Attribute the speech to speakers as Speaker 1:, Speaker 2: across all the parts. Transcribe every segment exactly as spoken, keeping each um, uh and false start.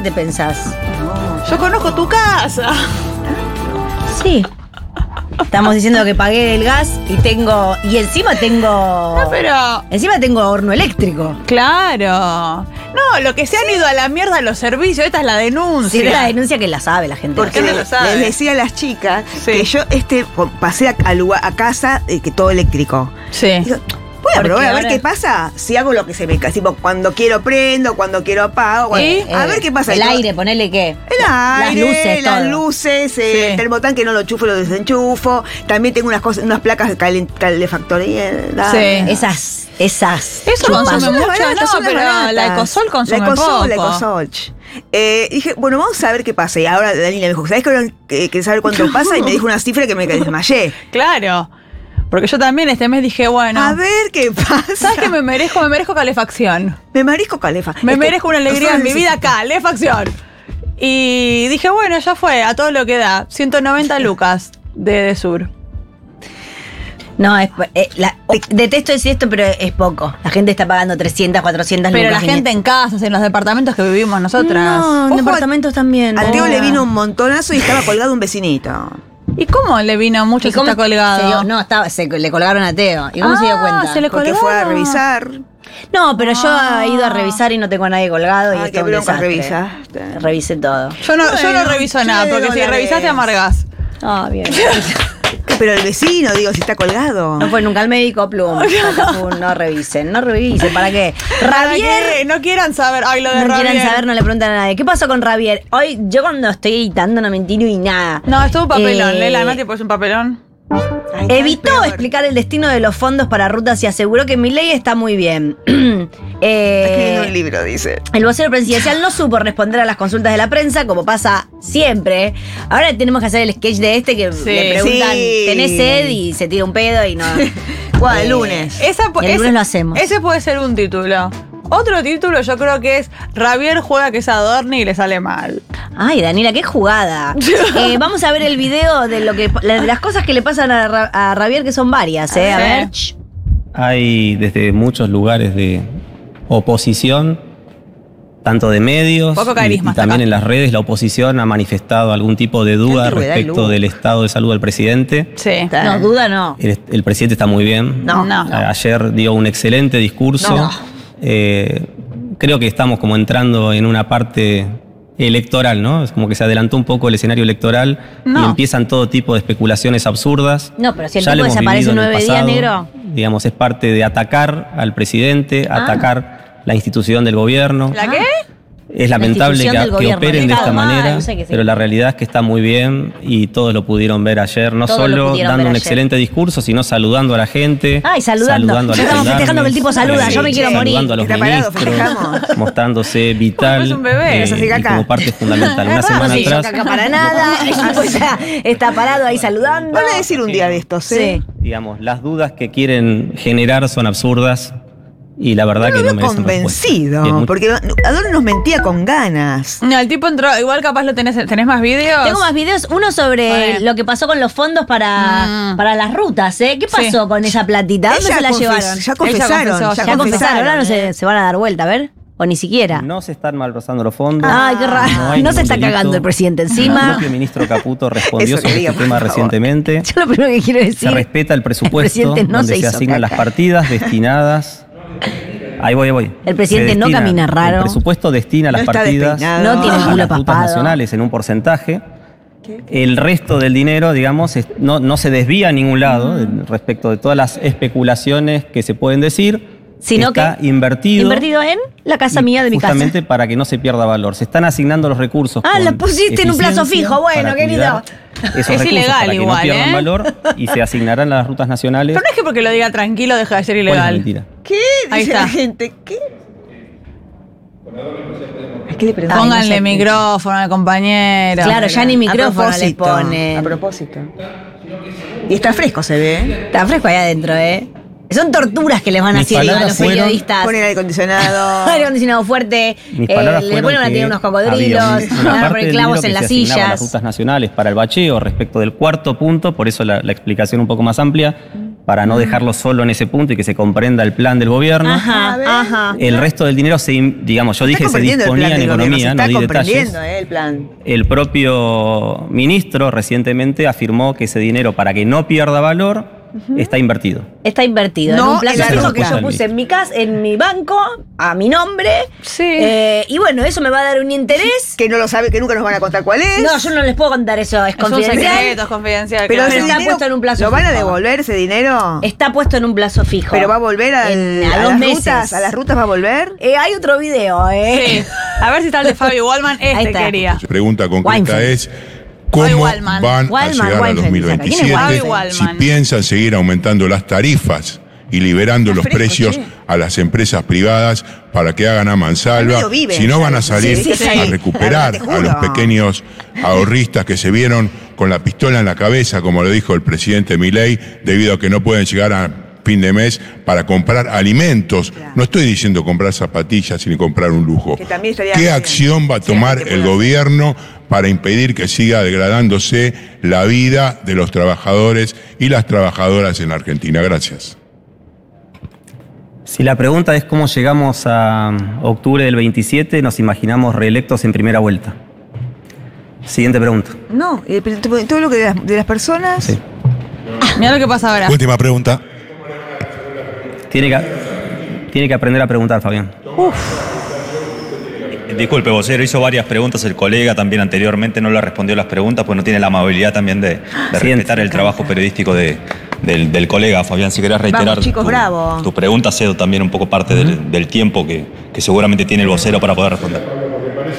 Speaker 1: te pensás?
Speaker 2: Yo conozco tu casa.
Speaker 1: Sí. Estamos diciendo que pagué el gas y tengo. Y encima tengo.
Speaker 2: No, pero.
Speaker 1: Encima tengo horno eléctrico.
Speaker 2: Claro. No, lo que se han ido a la mierda los servicios, esta es la denuncia.
Speaker 1: Sí, es la denuncia que la sabe la gente.
Speaker 3: Porque
Speaker 2: no
Speaker 3: les,
Speaker 2: lo sabe.
Speaker 3: les decía a las chicas
Speaker 2: Sí.
Speaker 3: que yo este pasé a, a, lugar, a casa eh, que todo eléctrico.
Speaker 2: Sí.
Speaker 3: Digo, voy a
Speaker 1: Porque
Speaker 3: probar a ver
Speaker 1: ahora-
Speaker 3: qué pasa si hago lo que se me ca- tipo cuando quiero prendo, cuando quiero apago. cuando-
Speaker 2: ¿Y?
Speaker 3: a ver qué pasa.
Speaker 1: El
Speaker 3: Y todo-
Speaker 1: aire, ponele qué.
Speaker 3: El aire,
Speaker 1: Las luces,
Speaker 3: las
Speaker 1: todo.
Speaker 3: luces, eh,
Speaker 2: Sí.
Speaker 3: el termotanque no lo chufo, lo desenchufo. También tengo unas cosas, unas placas de calen- calefactoría.
Speaker 2: Sí.
Speaker 1: Esas, esas.
Speaker 2: Eso
Speaker 1: chupas.
Speaker 2: consume
Speaker 3: Son las
Speaker 2: mucho,
Speaker 3: baratas,
Speaker 2: no,
Speaker 3: son las
Speaker 2: pero
Speaker 3: baratas.
Speaker 2: la Ecosol consume
Speaker 3: La Ecosol,
Speaker 2: poco.
Speaker 3: la Ecosol. Eh, dije, bueno, vamos a ver qué pasa. Y ahora Dani me dijo, ¿sabes que que saber cuánto pasa? Y me dijo una cifra que me desmayé.
Speaker 2: Claro. Porque yo también este mes dije, bueno.
Speaker 3: A ver qué pasa.
Speaker 2: ¿Sabes qué me merezco? Me merezco calefacción.
Speaker 3: Me marisco calefa.
Speaker 2: Me
Speaker 3: Es que
Speaker 2: merezco una alegría en mi
Speaker 3: nosotros
Speaker 2: vida,
Speaker 3: necesitamos-
Speaker 2: calefacción. Y dije, bueno, ya fue, a todo lo que da. ciento noventa lucas de, de Sur.
Speaker 1: No, es, eh, la- detesto decir esto, pero es poco. La gente está pagando trescientas, cuatrocientas
Speaker 2: Pero
Speaker 1: lucas.
Speaker 2: la gente en casas, en los departamentos que vivimos nosotras.
Speaker 1: No, en
Speaker 3: Ojo,
Speaker 1: departamentos también.
Speaker 3: Al Teo
Speaker 1: no.
Speaker 3: le vino un montonazo y estaba colgado un vecinito.
Speaker 2: ¿Y cómo le vino mucho
Speaker 1: ¿Y
Speaker 2: si
Speaker 1: cómo
Speaker 2: está colgado?
Speaker 1: se dio? No, estaba, se, le colgaron a Teo. ¿Y cómo se dio
Speaker 2: Ah,
Speaker 1: cuenta?
Speaker 2: se le
Speaker 3: Porque
Speaker 2: colgaron.
Speaker 3: fue a revisar.
Speaker 1: No, pero yo he ido a revisar y no tengo a nadie colgado y
Speaker 3: Ah,
Speaker 1: esto
Speaker 3: qué
Speaker 1: es un
Speaker 3: bronca,
Speaker 1: desastre.
Speaker 3: revisaste.
Speaker 1: Revisé todo.
Speaker 2: Yo no, yo no
Speaker 3: Bueno,
Speaker 2: reviso
Speaker 3: yo
Speaker 2: nada,
Speaker 3: le
Speaker 2: porque
Speaker 3: doy
Speaker 2: si
Speaker 3: la
Speaker 2: revisás te
Speaker 3: vez.
Speaker 2: amargás.
Speaker 1: Ah, bien.
Speaker 3: Pero el vecino, digo, si está colgado.
Speaker 1: No fue nunca al médico, plum. Patapum, no revisen, no revisen. ¿Para qué?
Speaker 2: ¿Para
Speaker 1: Ravier.
Speaker 2: qué? No quieran saber. Ay, lo de
Speaker 1: No
Speaker 2: Ravier.
Speaker 1: quieran saber, no le preguntan a nadie. ¿Qué pasó con Ravier? Hoy, yo cuando estoy editando no mentiro y nada.
Speaker 2: No, estuvo un papelón.
Speaker 1: Eh,
Speaker 2: Lela, Nati, pues un papelón.
Speaker 3: Ay,
Speaker 1: Evitó
Speaker 3: peor.
Speaker 1: explicar el destino de los fondos para rutas y aseguró que mi ley está muy bien. Eh,
Speaker 3: Está escribiendo un libro, dice.
Speaker 1: El vocero presidencial no supo responder a las consultas de la prensa, como pasa siempre. Ahora tenemos que hacer el sketch de este que
Speaker 2: Sí.
Speaker 1: le preguntan,
Speaker 3: Sí.
Speaker 1: ¿tenés sed? Y se tira un pedo y no.
Speaker 3: Bueno, el
Speaker 1: Eh,
Speaker 3: lunes.
Speaker 2: Esa, pu-
Speaker 1: El
Speaker 2: ese-
Speaker 1: lunes lo hacemos.
Speaker 2: Ese puede ser un título. Otro título yo creo que es Ravier juega que es Adorni y le sale mal.
Speaker 1: Ay, Daniela, qué jugada. Eh, vamos a ver el video de lo que de las cosas que le pasan a, Ra- a Ravier, que son varias, ¿eh? A
Speaker 2: A ver.
Speaker 1: ver. Ch.
Speaker 4: Hay desde muchos lugares de oposición, tanto de medios
Speaker 2: Poco
Speaker 4: y-
Speaker 2: carisma
Speaker 4: y,
Speaker 2: hasta
Speaker 4: también
Speaker 2: acá.
Speaker 4: en las redes, la oposición ha manifestado algún tipo de duda
Speaker 3: antigüedad,
Speaker 4: respecto
Speaker 3: Lu.
Speaker 4: del estado de salud del presidente.
Speaker 2: Sí.
Speaker 1: No, duda no.
Speaker 4: El, el presidente está muy bien.
Speaker 3: No,
Speaker 2: no.
Speaker 4: A- Ayer dio un excelente discurso.
Speaker 3: No.
Speaker 4: Eh, creo que estamos como entrando en una parte electoral, ¿no? Es como que se adelantó un poco el escenario electoral
Speaker 2: No.
Speaker 4: y empiezan todo tipo de especulaciones absurdas.
Speaker 1: No, pero si el
Speaker 4: Ya
Speaker 1: tipo
Speaker 4: lo hemos
Speaker 1: desaparece
Speaker 4: vivido en el
Speaker 1: nueve días,
Speaker 4: pasado.
Speaker 1: negro.
Speaker 4: Digamos, es parte de atacar al presidente,
Speaker 1: Ah.
Speaker 4: atacar la institución del gobierno.
Speaker 2: ¿La qué?
Speaker 4: Es lamentable
Speaker 1: institución
Speaker 4: que,
Speaker 1: del
Speaker 4: que
Speaker 1: gobierno.
Speaker 4: operen de
Speaker 1: Está
Speaker 4: esta
Speaker 1: mal,
Speaker 4: manera,
Speaker 1: no sé qué
Speaker 4: pero la realidad es que está muy bien y todos lo pudieron ver ayer, no
Speaker 1: Todos lo
Speaker 4: solo
Speaker 1: pudieron
Speaker 4: dando
Speaker 1: ver
Speaker 4: un
Speaker 1: ayer.
Speaker 4: excelente discurso, sino saludando a la gente.
Speaker 1: Ay, saludando.
Speaker 4: a
Speaker 1: Ya
Speaker 4: los
Speaker 1: estamos festejando que el tipo
Speaker 4: gendarmes,
Speaker 1: saluda, yo me quiero morir.
Speaker 4: Saludando a los
Speaker 3: Está parado,
Speaker 4: ministros,
Speaker 3: festejamos.
Speaker 4: mostrándose vital
Speaker 2: Pues es un bebé.
Speaker 4: eh,
Speaker 3: Eso sí,
Speaker 4: y
Speaker 3: caca.
Speaker 4: como parte fundamental. Una
Speaker 1: No
Speaker 4: semana
Speaker 1: se hizo
Speaker 4: atrás,
Speaker 1: caca para nada. O sea, está parado ahí saludando.
Speaker 3: Van a decir un día de estos, ¿eh?
Speaker 1: Sí.
Speaker 4: digamos, las dudas que quieren generar son absurdas y la verdad
Speaker 3: Yo
Speaker 4: que
Speaker 3: lo
Speaker 4: no
Speaker 3: veo
Speaker 4: merecen
Speaker 3: convencido,
Speaker 4: respuesta. Bien, muy-
Speaker 3: porque Adorno nos mentía con ganas.
Speaker 2: No, el tipo entró, igual capaz lo tenés, ¿tenés más videos?
Speaker 1: Tengo más videos, uno sobre
Speaker 2: Bueno.
Speaker 1: lo que pasó con los fondos para,
Speaker 2: Mm.
Speaker 1: para las rutas, ¿eh? ¿Qué pasó
Speaker 2: Sí.
Speaker 1: con esa platita? ¿Dónde
Speaker 3: Ella
Speaker 1: se la
Speaker 3: confes-
Speaker 1: llevaron?
Speaker 3: Ya confesaron,
Speaker 2: confesó,
Speaker 3: ya,
Speaker 1: Ya confesaron, ahora no
Speaker 3: ¿eh?
Speaker 1: se, se van a dar vuelta, a ver. O ni siquiera.
Speaker 4: No se están malversando los fondos.
Speaker 1: Ay, qué raro.
Speaker 4: No hay
Speaker 1: No se
Speaker 4: ningún
Speaker 1: está
Speaker 4: delito.
Speaker 1: cagando el presidente
Speaker 4: El
Speaker 1: encima.
Speaker 4: propio ministro Caputo respondió
Speaker 3: Eso
Speaker 4: sobre
Speaker 3: quería,
Speaker 4: este
Speaker 3: por
Speaker 4: tema
Speaker 3: favor.
Speaker 4: recientemente.
Speaker 1: Yo lo primero que quiero
Speaker 4: Se
Speaker 1: decir.
Speaker 4: respeta el presupuesto
Speaker 1: presidente no
Speaker 4: donde
Speaker 1: se
Speaker 4: se,
Speaker 1: hizo
Speaker 4: asignan las
Speaker 1: caca.
Speaker 4: partidas destinadas. Ahí voy, ahí voy.
Speaker 1: El presidente
Speaker 4: Se
Speaker 1: no
Speaker 4: destina-
Speaker 1: camina raro.
Speaker 4: El presupuesto destina
Speaker 3: No
Speaker 4: las
Speaker 3: está
Speaker 4: partidas
Speaker 3: despeinado.
Speaker 1: No tiene el
Speaker 4: a
Speaker 1: culo
Speaker 4: las rutas
Speaker 1: paspado.
Speaker 4: nacionales en un porcentaje. El resto del dinero, digamos, es- no, no se desvía a ningún lado eh, respecto de todas las especulaciones que se pueden decir.
Speaker 1: Sino
Speaker 4: está
Speaker 1: que
Speaker 4: invertido.
Speaker 1: Invertido en la casa
Speaker 4: y
Speaker 1: mía de mi casa.
Speaker 4: justamente para que no se pierda valor. Se están asignando los recursos.
Speaker 1: Ah,
Speaker 4: con
Speaker 1: lo pusiste en un plazo
Speaker 4: eficiencia
Speaker 1: fijo. Bueno,
Speaker 4: para
Speaker 1: querido.
Speaker 4: cuidar Esos
Speaker 2: Es
Speaker 4: recursos
Speaker 2: ilegal
Speaker 4: para que
Speaker 2: igual,
Speaker 4: no pierdan
Speaker 2: ¿eh?
Speaker 4: valor y se asignarán a las rutas nacionales.
Speaker 2: Pero no es que porque lo diga tranquilo deja de ser
Speaker 4: ¿Cuál es la
Speaker 2: ilegal.
Speaker 4: mentira?
Speaker 3: ¿Qué?
Speaker 2: Ahí
Speaker 3: Dice
Speaker 2: está.
Speaker 3: la gente. ¿Qué? Es que le preguntan.
Speaker 1: Ay, no
Speaker 2: Pónganle
Speaker 1: sé.
Speaker 2: micrófono al compañero.
Speaker 1: Claro, ya ni
Speaker 3: A
Speaker 1: micrófono le
Speaker 3: propósito,
Speaker 1: ponen.
Speaker 3: A propósito. Y está fresco, se ve. ¿eh?
Speaker 1: Está fresco ahí adentro, ¿eh? Son torturas que les van
Speaker 4: Mis
Speaker 1: haciendo a
Speaker 4: palabras
Speaker 1: los
Speaker 4: fueron-
Speaker 1: periodistas.
Speaker 3: Ponen aire acondicionado.
Speaker 1: Aire acondicionado fuerte,
Speaker 4: Mis
Speaker 1: eh,
Speaker 4: palabras
Speaker 1: le
Speaker 4: fueron
Speaker 1: ponen a
Speaker 4: que
Speaker 1: tirar unos
Speaker 4: había
Speaker 1: cocodrilos,
Speaker 4: una
Speaker 1: van a
Speaker 4: parte
Speaker 1: poner
Speaker 4: del
Speaker 1: clavos
Speaker 4: dinero
Speaker 1: en
Speaker 4: que
Speaker 1: las
Speaker 4: se asignaba a las
Speaker 1: sillas.
Speaker 4: rutas nacionales para el bacheo respecto del cuarto punto, por eso la, la explicación un poco más amplia. para no dejarlo solo en ese punto y que se comprenda el plan del gobierno.
Speaker 1: Ajá, ajá.
Speaker 4: El resto del dinero, se, digamos, yo
Speaker 3: Está
Speaker 4: dije se
Speaker 3: comprendiendo el
Speaker 4: disponía
Speaker 3: plan
Speaker 4: en
Speaker 3: del gobierno,
Speaker 4: economía,
Speaker 3: se
Speaker 4: no
Speaker 3: está
Speaker 4: di detalles.
Speaker 3: comprendiendo, eh, el plan.
Speaker 4: El propio ministro recientemente afirmó que ese dinero, para que no pierda valor, está invertido.
Speaker 1: Está invertido.
Speaker 3: No,
Speaker 1: en un plazo
Speaker 3: en la
Speaker 1: fijo que
Speaker 3: ruta.
Speaker 1: yo puse en mi casa, en mi banco, a mi nombre.
Speaker 2: Sí.
Speaker 1: Eh, y bueno, eso me va a dar un interés.
Speaker 3: Que no lo sabe, que nunca nos van a contar cuál es.
Speaker 1: No, yo no les puedo contar eso, es
Speaker 2: Es un
Speaker 1: confidencial.
Speaker 2: secreto, es confidencial.
Speaker 3: pero
Speaker 2: claro.
Speaker 3: ese
Speaker 1: está
Speaker 3: dinero,
Speaker 1: puesto en un plazo
Speaker 3: ¿lo van a
Speaker 1: fijo.
Speaker 3: devolver ese dinero?
Speaker 1: Está puesto en un plazo fijo.
Speaker 3: Pero va a volver a,
Speaker 1: En-
Speaker 3: a
Speaker 1: a dos
Speaker 3: las
Speaker 1: meses.
Speaker 3: rutas, a las rutas va a volver.
Speaker 1: Eh, hay otro video, ¿eh?
Speaker 2: Sí. A ver si está el de Fabio Wallman.
Speaker 1: Ahí
Speaker 2: Este
Speaker 1: está.
Speaker 2: quería.
Speaker 5: Pregunta concreta
Speaker 1: Weinfeld.
Speaker 5: es,
Speaker 2: Bobby
Speaker 5: ¿cómo
Speaker 2: Wallman.
Speaker 5: van
Speaker 1: Wallman,
Speaker 5: a llegar al
Speaker 1: Weinfeld,
Speaker 5: dos mil
Speaker 1: dice acá. ¿Quién es
Speaker 5: veintisiete
Speaker 2: Bobby
Speaker 5: si
Speaker 2: Wallman?
Speaker 5: piensan seguir aumentando las tarifas y liberando los
Speaker 3: fresco,
Speaker 5: precios
Speaker 3: che.
Speaker 5: a las empresas privadas para que hagan a mansalva?
Speaker 3: medio viven
Speaker 5: Si no
Speaker 3: ya.
Speaker 5: van a salir
Speaker 3: Sí, sí, sí.
Speaker 5: a recuperar
Speaker 3: Te
Speaker 5: a
Speaker 3: juro.
Speaker 5: los pequeños ahorristas que se vieron con la pistola en la cabeza, como lo dijo el presidente Milei, debido a que no pueden llegar a fin de mes para comprar alimentos. No estoy diciendo comprar zapatillas ni comprar un lujo.
Speaker 3: Que también estaría
Speaker 5: ¿Qué
Speaker 3: bien.
Speaker 5: acción va a
Speaker 3: Sí,
Speaker 5: tomar
Speaker 3: que
Speaker 5: el
Speaker 3: pueda-
Speaker 5: gobierno para impedir que siga degradándose la vida de los trabajadores y las trabajadoras en la Argentina? Gracias.
Speaker 4: Si la pregunta es cómo llegamos a octubre del veintisiete, nos imaginamos reelectos en primera vuelta. Siguiente pregunta.
Speaker 3: No, eh, pero todo lo que de las, de las personas.
Speaker 4: Sí.
Speaker 2: Mira lo que pasa ahora.
Speaker 6: Última pregunta.
Speaker 4: Tiene que, tiene que aprender a preguntar, Fabián.
Speaker 7: Disculpe, vocero, hizo varias preguntas el colega también anteriormente, no le respondió las preguntas, pues no tiene la amabilidad también de, de
Speaker 4: Siguiente.
Speaker 7: respetar el trabajo periodístico de, del, del colega. Fabián, si querés reiterar
Speaker 3: Vamos, chicos,
Speaker 7: tu,
Speaker 3: bravo.
Speaker 7: tu pregunta, cedo también un poco parte del, del tiempo que, que seguramente tiene el vocero para poder responder.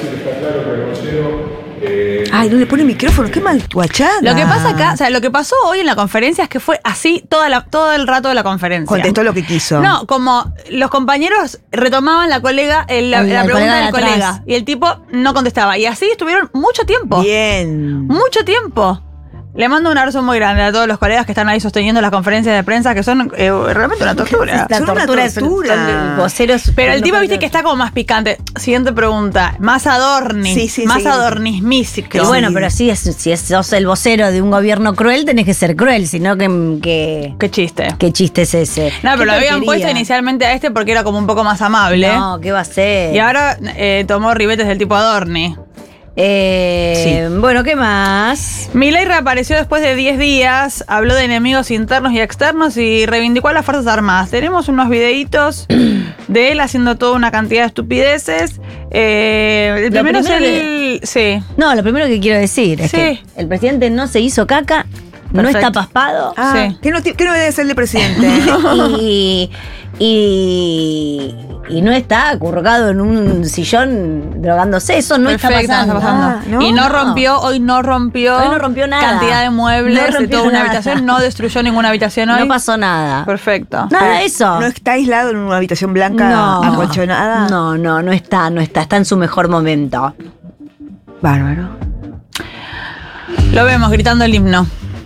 Speaker 3: Ay, no le pone micrófono, qué mal guachada.
Speaker 2: Lo que pasa acá, o sea, lo que pasó hoy en la conferencia es que fue así toda la, todo el rato de la conferencia.
Speaker 3: Contestó lo que quiso.
Speaker 2: No, como los compañeros retomaban la colega, el- la,
Speaker 1: El-
Speaker 2: la
Speaker 1: el
Speaker 2: pregunta
Speaker 1: colega de
Speaker 2: del
Speaker 1: atrás.
Speaker 2: colega y el tipo no contestaba. Y así estuvieron mucho tiempo.
Speaker 3: Bien.
Speaker 2: Mucho tiempo. Le mando un abrazo muy grande a todos los colegas que están ahí sosteniendo las conferencias de prensa, que son eh, realmente una tortura.
Speaker 1: La
Speaker 3: Son una
Speaker 1: tortura, es-
Speaker 3: tortura.
Speaker 1: son voceros.
Speaker 2: Pero el
Speaker 1: no
Speaker 2: tipo,
Speaker 1: puede
Speaker 2: viste,
Speaker 1: ser.
Speaker 2: que está como más picante. Siguiente pregunta. Más adorni.
Speaker 3: Sí, sí,
Speaker 2: más
Speaker 3: sí.
Speaker 2: adornismísico.
Speaker 1: Y bueno, pero sí, es- si es- sos el vocero de un gobierno cruel, tenés que ser cruel, sino que. que
Speaker 2: Qué chiste.
Speaker 1: ¿Qué chiste es ese?
Speaker 2: No, pero
Speaker 1: ¿Qué
Speaker 2: lo habían
Speaker 1: porquería?
Speaker 2: puesto inicialmente a este porque era como un poco más amable.
Speaker 1: No, ¿qué va a ser?
Speaker 2: Y ahora eh, tomó ribetes del tipo Adorni.
Speaker 1: Eh, Bueno, ¿qué más?
Speaker 2: Milei reapareció después de diez días, habló de enemigos internos y externos y reivindicó a las Fuerzas Armadas. Tenemos unos videitos de él haciendo toda una cantidad de estupideces. Eh, el
Speaker 1: Lo
Speaker 2: primero es
Speaker 1: primero
Speaker 2: el... Sí.
Speaker 1: No, lo primero que quiero decir es
Speaker 2: Sí.
Speaker 1: que el presidente no se hizo caca, no
Speaker 2: Perfecto.
Speaker 1: está paspado.
Speaker 3: Ah,
Speaker 2: Sí.
Speaker 3: ¿qué, no, ti- ¿Qué no debe ser de presidente?
Speaker 1: y, y, y no está acurrucado en un sillón drogándose. Eso no está
Speaker 2: Perfecto,
Speaker 1: pasando.
Speaker 2: no está pasando.
Speaker 3: Ah, ¿no?
Speaker 2: Y no,
Speaker 1: No.
Speaker 2: rompió, hoy no rompió.
Speaker 1: Hoy no rompió nada.
Speaker 2: Cantidad de muebles
Speaker 1: No
Speaker 2: de
Speaker 1: rompió
Speaker 2: toda una
Speaker 1: nada.
Speaker 2: habitación. No destruyó ninguna habitación hoy.
Speaker 1: No pasó nada.
Speaker 2: Perfecto.
Speaker 1: Nada de eso.
Speaker 3: ¿No está aislado en una habitación blanca
Speaker 1: No.
Speaker 3: acolchonada?
Speaker 1: No, no, no está, no está. Está en su mejor momento.
Speaker 3: Bárbaro.
Speaker 2: Lo vemos gritando el himno.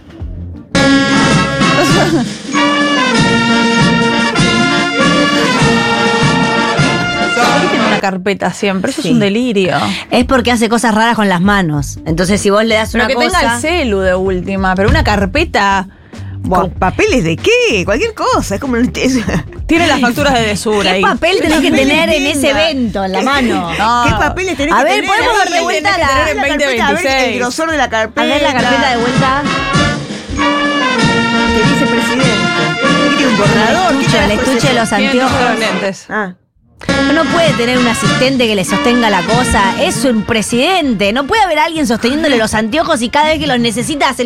Speaker 2: ¿Por qué tiene una carpeta siempre? Eso
Speaker 1: Sí.
Speaker 2: es un delirio.
Speaker 1: Es porque hace cosas raras con las manos. Entonces, si vos le das
Speaker 2: Pero
Speaker 1: una
Speaker 2: que
Speaker 1: cosa.
Speaker 2: tenga el celu de última, pero una carpeta. Buah,
Speaker 3: ¿Con papeles de qué? Cualquier cosa. Es como. es-
Speaker 2: tiene las facturas de Desura
Speaker 1: ¿Qué
Speaker 2: ahí.
Speaker 1: papel tenés que
Speaker 3: Papeles
Speaker 1: tener en
Speaker 3: linda.
Speaker 1: ese evento, en la mano?
Speaker 2: No.
Speaker 3: ¿Qué papeles tenés
Speaker 1: A
Speaker 3: que
Speaker 1: ver,
Speaker 3: tener?
Speaker 1: podemos
Speaker 3: A
Speaker 1: darle
Speaker 3: ver,
Speaker 1: vuelta a
Speaker 3: tenés
Speaker 1: la-
Speaker 3: que tener en
Speaker 2: veinte
Speaker 3: carpeta, a ver el
Speaker 2: veintiséis.
Speaker 3: grosor de la carpeta.
Speaker 1: A ver la carpeta de vuelta.
Speaker 3: Que dice presidente. ¿Qué tiene un borrador?
Speaker 1: El
Speaker 3: ¿Qué
Speaker 1: estuche, el
Speaker 3: carajo es
Speaker 1: estuche de
Speaker 3: eso?
Speaker 1: los
Speaker 2: Tiene todos
Speaker 1: anteojos.
Speaker 2: los lentes.
Speaker 3: Ah.
Speaker 1: No puede tener un asistente que le sostenga la cosa. Es un presidente. No puede haber alguien sosteniéndole los anteojos y cada vez que los necesita hace